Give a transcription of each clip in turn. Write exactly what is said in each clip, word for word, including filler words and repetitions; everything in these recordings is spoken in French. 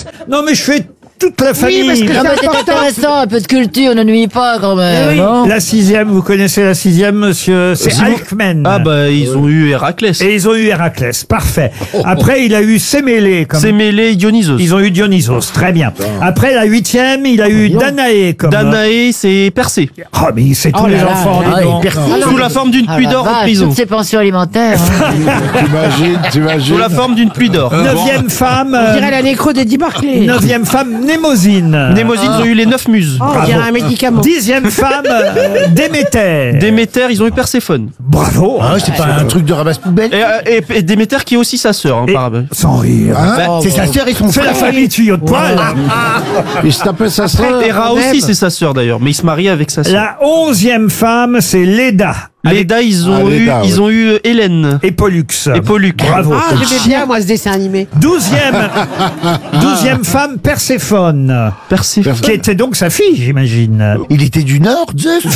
Hernandez. Non, mais je fais toute la famille. Oui, parce que Non, mais c'est intéressant, un peu de culture, ne nuit pas quand même. Oui. non La sixième, vous connaissez la sixième, monsieur? C'est Si vous- Alcmen. Ah bah ils ont eu Héraclès. Et ils ont eu Héraclès, parfait. Après, il a eu Sémélé. Comme... Sémélé, Dionysos. Ils ont eu Dionysos, très bien. Après, la huitième, il a eu Danaé. Comme... Danaé, c'est Persée. Oh, mais c'est tous Oh les là là, enfants. ah, dis donc. il persiste. Sous la forme d'une Ah, pluie la d'or en vache, prison. toutes ces pensions alimentaires. hein. T'imagines, t'imagines. Sous la forme d'une pluie d'or. Neuvième femme. On euh, dirait la nécro d'Eddie Barclay. Neuvième femme, Némosine. Némosine, ils ont eu les neuf muses. Oh, on dirait un médicament. Dixième femme, euh, Déméter. Déméter, ils ont eu Perséphone. Bravo. Ah, c'est pas un truc de ramasse-poubelle. Et, euh, et, et Déméter qui est aussi sa sœur, hein, Et- par rapport. Sans rire. Hein Bah, c'est sa sœur et son C'est frère. la famille tuyau de poil. Il se tapait sa sœur. Et Ra aussi, c'est sa sœur d'ailleurs, mais il se marie avec sa sœur. La onzième femme, c'est Léda. Léda, ils ont Ah, eu, Léda, ils ouais. ont eu euh, Hélène. Et Pollux. Et Pollux. Bravo. Ah, j'aimais bien, moi, ce dessin animé. Douzième, douzième femme, Perséphone. Perséphone. Qui était donc sa fille, j'imagine. Il était du Nord, Zeus.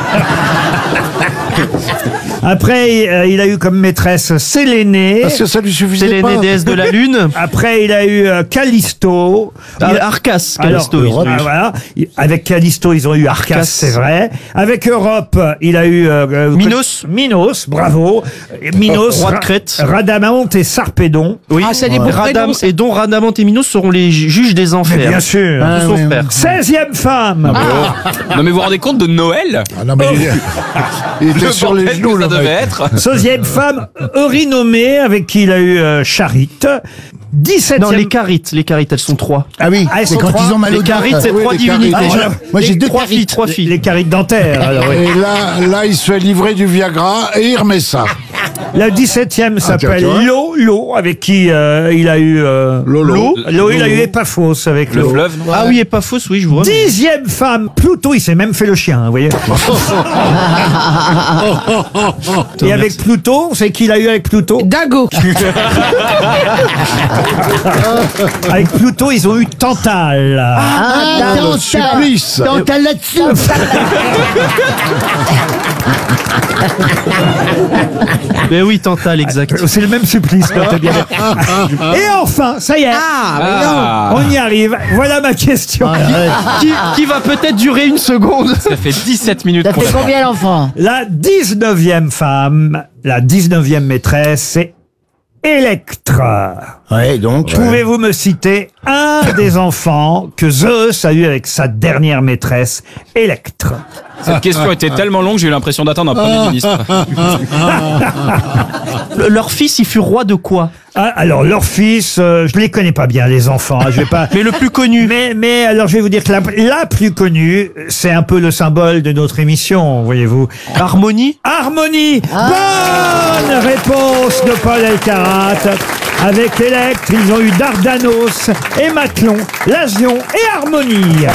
Après, euh, il a eu comme maîtresse Sélénée. Parce que ça lui suffisait Sélénée, pas. déesse de la lune. Après, il a eu euh, Callisto. Ah, Il- Arcas, Alors, Callisto. ils ont ah, eu. voilà. Il- Avec Callisto, ils ont eu Arcas, Arcas. c'est vrai. Avec Europe, il a eu euh, vous Minos. connaissez- Minos, bravo. Et Minos, Roi de Ra- Crète. Radamonte et Sarpédon. Oui. Ah, c'est des beaux Radam prénoms, ça. et dont Radamante et Minos seront les ju- juges des enfers. Mais bien sûr. De son Ah, oui, frère. seizième femme. Non mais vous vous rendez compte de Noël? Ah non, mais il, il était Le sur les bordel genoux, que ça le devait mec. être. seizième femme, Eurinomée, avec qui il a eu euh, Charite. dix-septième. Non, les carites, les carites, elles sont trois. Ah oui, Ah, elles c'est sont quand trois. ils ont mal Les au dos. carites, c'est Oui, trois les divinités. carites. Ah, Moi, j'ai les deux trois filles, carites. trois filles. Les carites dentaires. alors, oui. Et là, là, il se fait livrer du Viagra et il remet ça. La dix-septième s'appelle tiens, tu vois. Lo, Lo, avec qui euh, il a eu... Euh, Lolo. Lo, il a eu Epaphos avec Le Lo. fleuve, non? Ah oui, et pas fausse, oui, je vois. Dixième femme, Pluto, il s'est même fait le chien, vous voyez. Et avec Pluto, c'est qu'il a eu avec Pluto. Dingo. Avec Pluto, ils ont eu Tantale. Ah, Tantale. le supplice. Tantale là-dessus. Mais oui, Tantale, exact. C'est le même supplice, notez bien. Et enfin, ça y est, Ah, mais non. Ah, on y arrive. Voilà ma question. qui, qui va peut-être durer une seconde. ça fait dix-sept minutes Ça qu'on fait attend. combien l'enfant? La dix-neuvième femme, la dix-neuvième maîtresse, c'est Électre. Ouais, donc. Pouvez-vous me citer un des enfants que Zeus a eu avec sa dernière maîtresse, Électre? Cette question était tellement longue, j'ai eu l'impression d'attendre un premier ministre. Le- Leur fils, il fut roi de quoi? Ah, alors, leur fils, euh, je les connais pas bien, les enfants. hein, je vais pas. Mais le plus connu. Mais, mais alors, je vais vous dire que la, la plus connue, c'est un peu le symbole de notre émission, voyez-vous. Harmonie. Harmonie. Bonne réponse de Paul Elkarat. Avec Électre, ils ont eu Dardanos, Hématlon, Lasion et Harmonie.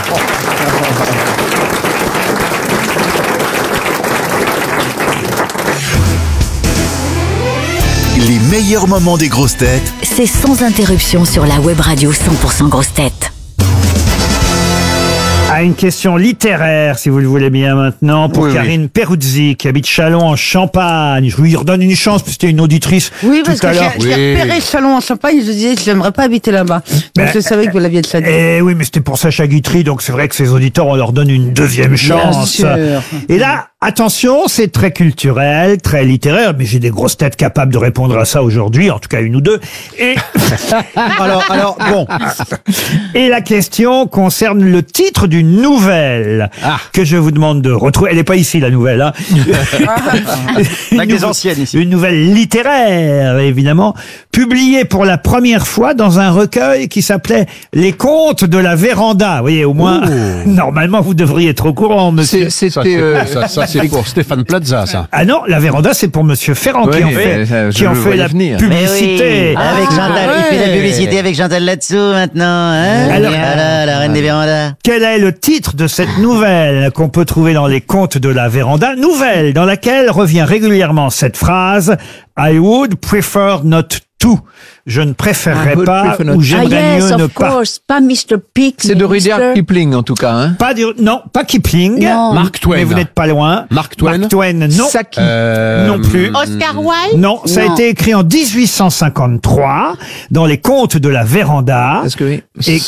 Les meilleurs moments des grosses têtes C'est sans interruption sur la web radio cent pour cent grosses têtes. À une question littéraire, si vous le voulez bien maintenant, pour Oui, oui. Karine Peruzzi, qui habite Châlons en Champagne. Je lui redonne une chance, parce que c'était une auditrice Oui, parce tout à que l'heure. j'ai j'ai Oui. repéré Chalon en Champagne, je disais que j'aimerais pas habiter là-bas. Donc Ben, je savais que vous l'aviez déjà dit. Eh oui, mais c'était pour Sacha Guitry, donc c'est vrai que ses auditeurs, on leur donne une deuxième chance. sûr. Et là, attention, c'est très culturel, très littéraire, mais j'ai des grosses têtes capables de répondre à ça aujourd'hui, en tout cas une ou deux. Et, Alors, alors, bon. et la question concerne le titre d'une nouvelle que je vous demande de retrouver. Elle n'est pas ici, la nouvelle. Hein. Une des nouve- anciennes ici. Une nouvelle littéraire, évidemment, publiée pour la première fois dans un recueil qui s'appelait Les Contes de la Véranda. Vous voyez, au moins, normalement, vous devriez être au courant, monsieur. C'est- C'était euh, ça, ça, c'est pour Stéphane Plaza, ça. Ah non, la Véranda, c'est pour Monsieur Ferrand qui Oui, en oui, fait, ça, je qui en le fait voyais la venir. publicité. Mais oui, avec Chantal, il fait la ouais. publicité avec Chantal là-dessous maintenant. Hein Alors- voilà, la reine des vérandas. Quel est le titre de cette nouvelle qu'on peut trouver dans les contes de la Véranda? Nouvelle dans laquelle revient régulièrement cette phrase « I would prefer not to ». Je ne préférerais I would pas prefer not ou to. j'aimerais mieux ne pas. pas mister Pig. C'est de Rudyard Kipling, en tout cas. Hein. Pas du- non, pas Kipling. Non. Mark Twain. Mais vous n'êtes pas loin. Mark Twain. Mark Twain, non. Saki. Non plus. Oscar Wilde. Non, ça a Non. été écrit en dix-huit cent cinquante-trois dans les contes de la Véranda. Est-ce que oui Et